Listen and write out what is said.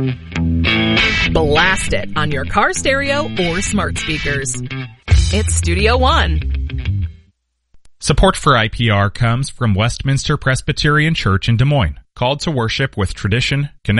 Blast it on your car stereo or smart speakers. It's Studio One. Support for IPR comes from Westminster Presbyterian Church in Des Moines, called to worship with tradition,